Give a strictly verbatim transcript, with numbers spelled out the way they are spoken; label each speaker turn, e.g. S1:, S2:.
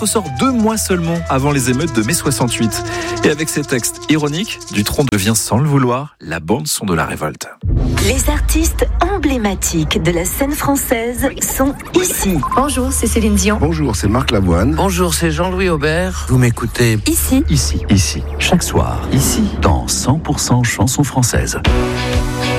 S1: titre sort deux mois seulement avant les émeutes de mai soixante-huit. Et avec ces textes ironiques, Dutronc devient sans le vouloir la bande-son de la révolte.
S2: Les artistes emblématiques de la scène française sont ici.
S3: Bonjour, c'est Céline Dion.
S4: Bonjour, c'est Marc Lavoine.
S5: Bonjour, c'est Jean-Louis Aubert. Vous m'écoutez
S2: Ici.
S6: Ici, ici, chaque soir, ici, dans cent pour cent chansons françaises.